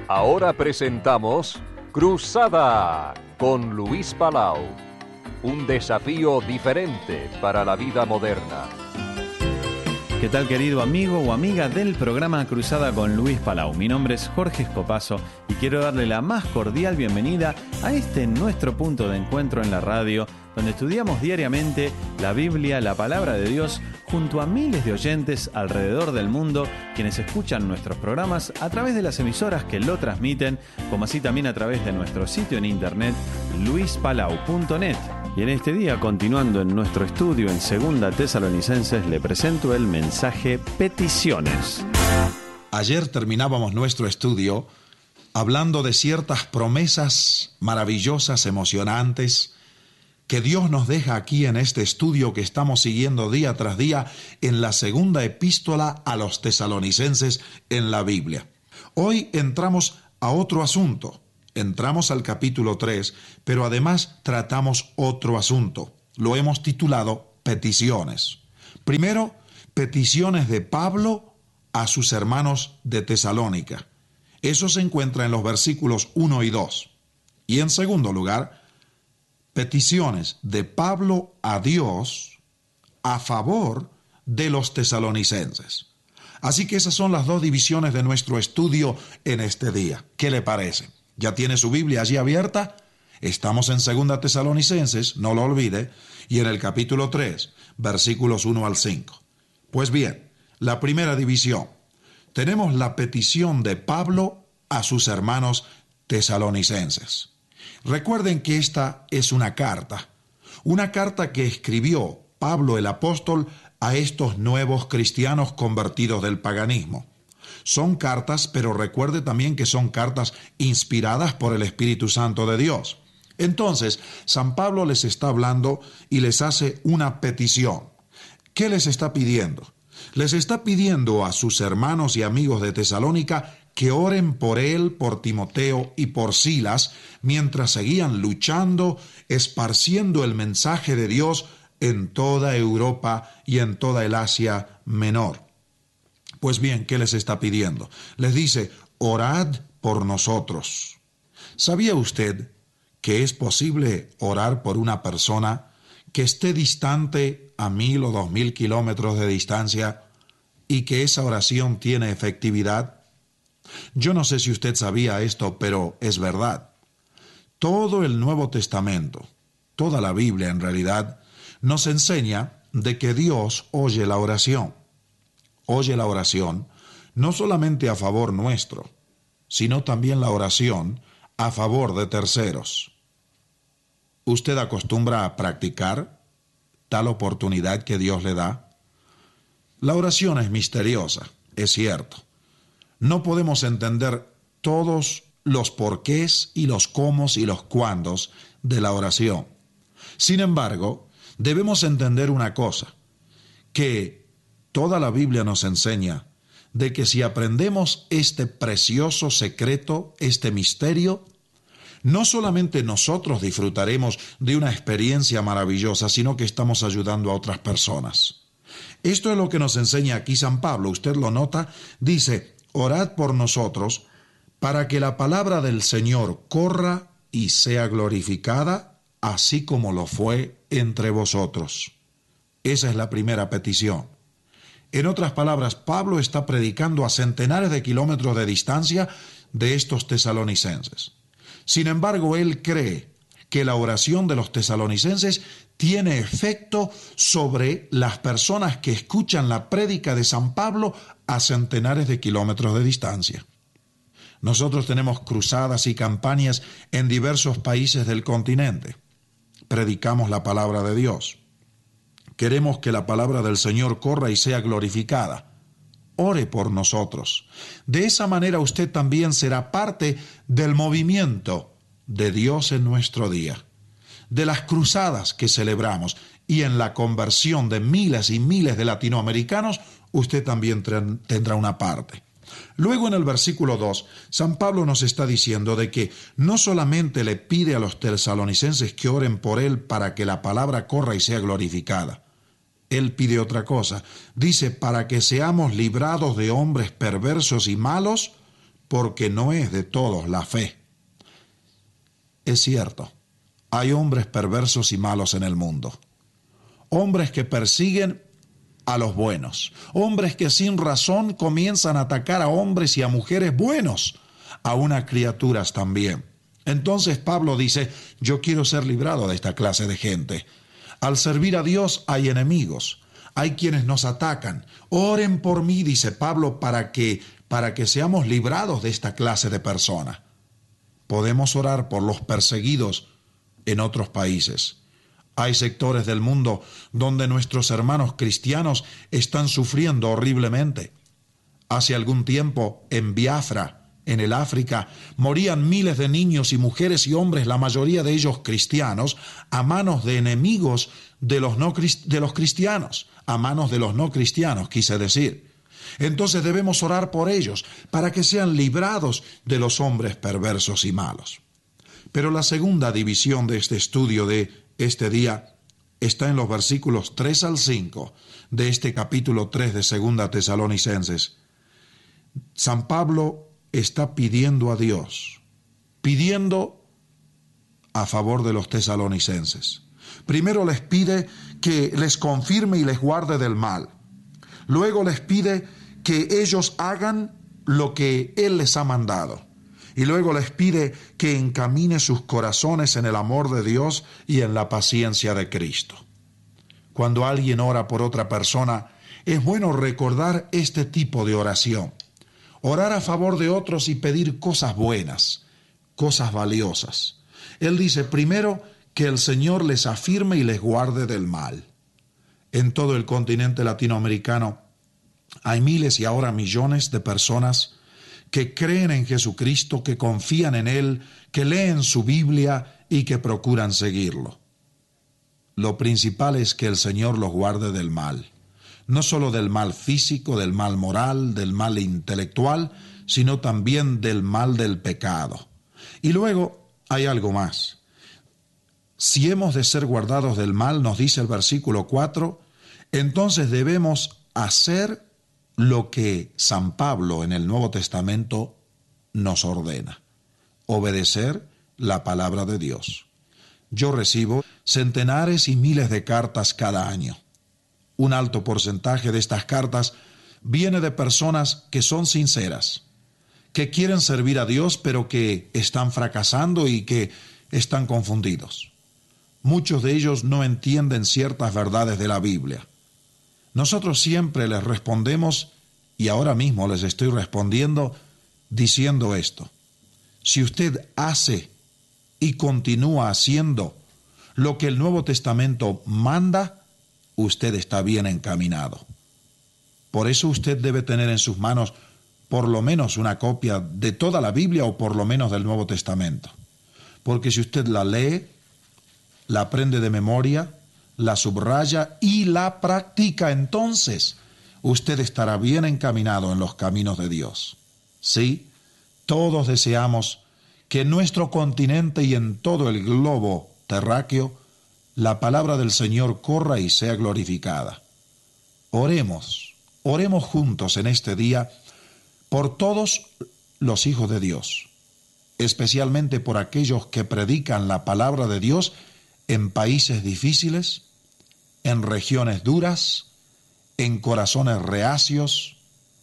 Ahora presentamos Cruzada con Luis Palau. Un desafío diferente para la vida moderna. ¿Qué tal, querido amigo o amiga del programa Cruzada con Luis Palau? Mi nombre es Jorge Escopazo y quiero darle la más cordial bienvenida a este nuestro punto de encuentro en la radio, donde estudiamos diariamente la Biblia, la palabra de Dios, junto a miles de oyentes alrededor del mundo, quienes escuchan nuestros programas a través de las emisoras que lo transmiten, como así también a través de nuestro sitio en internet, luispalau.net. Y en este día, continuando en nuestro estudio en 2 Tesalonicenses, le presento el mensaje Peticiones. Ayer terminábamos nuestro estudio hablando de ciertas promesas maravillosas, emocionantes, que Dios nos deja aquí en este estudio que estamos siguiendo día tras día en la segunda epístola a los tesalonicenses en la Biblia. Hoy entramos a otro asunto. Entramos al capítulo 3, pero además tratamos otro asunto. Lo hemos titulado Peticiones. Primero, peticiones de Pablo a sus hermanos de Tesalónica. Eso se encuentra en los versículos 1 y 2. Y en segundo lugar, peticiones de Pablo a Dios a favor de los tesalonicenses. Así que esas son las dos divisiones de nuestro estudio en este día. ¿Qué le parece? ¿Ya tiene su Biblia allí abierta? Estamos en 2 Tesalonicenses, no lo olvide, y en el capítulo 3, versículos 1 al 5. Pues bien, la primera división. Tenemos la petición de Pablo a sus hermanos tesalonicenses. Recuerden que esta es una carta que escribió Pablo el apóstol a estos nuevos cristianos convertidos del paganismo. Son cartas, pero recuerde también que son cartas inspiradas por el Espíritu Santo de Dios. Entonces, San Pablo les está hablando y les hace una petición. ¿Qué les está pidiendo? Les está pidiendo a sus hermanos y amigos de Tesalónica que oren por él, por Timoteo y por Silas, mientras seguían luchando, esparciendo el mensaje de Dios en toda Europa y en toda el Asia Menor. Pues bien, ¿qué les está pidiendo? Les dice, orad por nosotros. ¿Sabía usted que es posible orar por una persona que esté distante a 1,000 o 2,000 kilómetros de distancia y que esa oración tiene efectividad? Yo no sé si usted sabía esto, pero es verdad. Todo el Nuevo Testamento, toda la Biblia en realidad, nos enseña de que Dios oye la oración. Oye la oración no solamente a favor nuestro, sino también la oración a favor de terceros. ¿Usted acostumbra a practicar tal oportunidad que Dios le da? La oración es misteriosa, es cierto. No podemos entender todos los porqués y los cómo y los cuándos de la oración. Sin embargo, debemos entender una cosa, que toda la Biblia nos enseña de que si aprendemos este precioso secreto, este misterio, no solamente nosotros disfrutaremos de una experiencia maravillosa, sino que estamos ayudando a otras personas. Esto es lo que nos enseña aquí San Pablo. Usted lo nota, dice, orad por nosotros para que la palabra del Señor corra y sea glorificada, así como lo fue entre vosotros. Esa es la primera petición. En otras palabras, Pablo está predicando a centenares de kilómetros de distancia de estos tesalonicenses. Sin embargo, él cree que la oración de los tesalonicenses tiene efecto sobre las personas que escuchan la prédica de San Pablo a centenares de kilómetros de distancia. Nosotros tenemos cruzadas y campañas en diversos países del continente. Predicamos la palabra de Dios. Queremos que la palabra del Señor corra y sea glorificada. Ore por nosotros. De esa manera usted también será parte del movimiento de Dios en nuestro día, de las cruzadas que celebramos y en la conversión de miles y miles de latinoamericanos, usted también tendrá una parte. Luego en el versículo 2, San Pablo nos está diciendo de que no solamente le pide a los tesalonicenses que oren por él para que la palabra corra y sea glorificada. Él pide otra cosa. Dice, para que seamos librados de hombres perversos y malos, porque no es de todos la fe. Es cierto, hay hombres perversos y malos en el mundo. Hombres que persiguen a los buenos. Hombres que sin razón comienzan a atacar a hombres y a mujeres buenos, aun a criaturas también. Entonces Pablo dice, yo quiero ser librado de esta clase de gente. Al servir a Dios hay enemigos, hay quienes nos atacan. Oren por mí, dice Pablo, para que seamos librados de esta clase de personas. Podemos orar por los perseguidos en otros países. Hay sectores del mundo donde nuestros hermanos cristianos están sufriendo horriblemente. Hace algún tiempo, en Biafra, en el África, morían miles de niños y mujeres y hombres, la mayoría de ellos cristianos, a manos de enemigos de los cristianos, a manos de los no cristianos, quise decir. Entonces debemos orar por ellos, para que sean librados de los hombres perversos y malos. Pero la segunda división de este estudio de este día está en los versículos 3 al 5 de este capítulo 3 de Segunda Tesalonicenses. San Pablo está pidiendo a Dios, pidiendo a favor de los tesalonicenses. Primero les pide que les confirme y les guarde del mal. Luego les pide que ellos hagan lo que Él les ha mandado. Y luego les pide que encamine sus corazones en el amor de Dios y en la paciencia de Cristo. Cuando alguien ora por otra persona, es bueno recordar este tipo de oración. Orar a favor de otros y pedir cosas buenas, cosas valiosas. Él dice primero que el Señor les afirme y les guarde del mal. En todo el continente latinoamericano hay miles y ahora millones de personas que creen en Jesucristo, que confían en Él, que leen su Biblia y que procuran seguirlo. Lo principal es que el Señor los guarde del mal. No solo del mal físico, del mal moral, del mal intelectual, sino también del mal del pecado. Y luego hay algo más. Si hemos de ser guardados del mal, nos dice el versículo 4, entonces debemos hacer lo que San Pablo en el Nuevo Testamento nos ordena: obedecer la palabra de Dios. Yo recibo centenares y miles de cartas cada año. Un alto porcentaje de estas cartas viene de personas que son sinceras, que quieren servir a Dios, pero que están fracasando y que están confundidos. Muchos de ellos no entienden ciertas verdades de la Biblia. Nosotros siempre les respondemos, y ahora mismo les estoy respondiendo diciendo esto: si usted hace y continúa haciendo lo que el Nuevo Testamento manda, usted está bien encaminado. Por eso usted debe tener en sus manos por lo menos una copia de toda la Biblia o por lo menos del Nuevo Testamento. Porque si usted la lee, la aprende de memoria, la subraya y la practica, entonces usted estará bien encaminado en los caminos de Dios. Sí, todos deseamos que en nuestro continente y en todo el globo terráqueo la palabra del Señor corra y sea glorificada. Oremos juntos en este día por todos los hijos de Dios, especialmente por aquellos que predican la palabra de Dios en países difíciles, en regiones duras, en corazones reacios,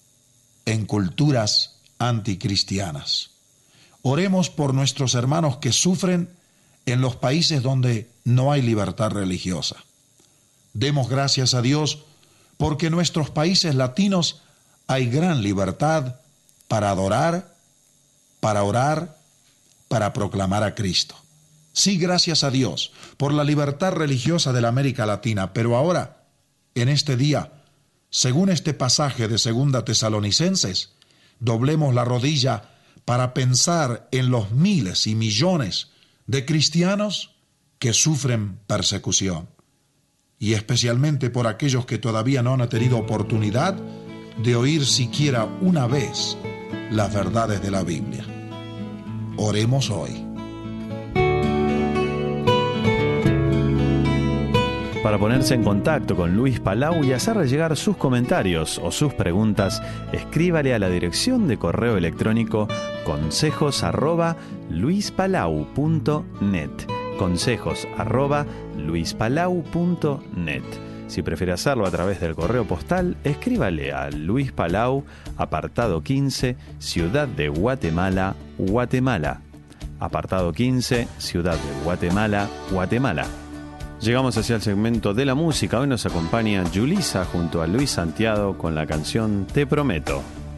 en culturas anticristianas. Oremos por nuestros hermanos que sufren en los países donde no hay libertad religiosa. Demos gracias a Dios porque en nuestros países latinos hay gran libertad para adorar, para orar, para proclamar a Cristo. Sí, gracias a Dios por la libertad religiosa de la América Latina, pero ahora, en este día, según este pasaje de Segunda Tesalonicenses, doblemos la rodilla para pensar en los miles y millones de cristianos que sufren persecución, y especialmente por aquellos que todavía no han tenido oportunidad de oír siquiera una vez las verdades de la Biblia. Oremos hoy. Para ponerse en contacto con Luis Palau y hacerle llegar sus comentarios o sus preguntas, escríbale a la dirección de correo electrónico consejos@luispalau.net. consejos@luispalau.net. Si prefiere hacerlo a través del correo postal, escríbale a Luis Palau, apartado 15, Ciudad de Guatemala, Guatemala. Apartado 15, Ciudad de Guatemala, Guatemala. Llegamos hacia el segmento de la música. Hoy nos acompaña Yulisa junto a Luis Santiago con la canción Te Prometo.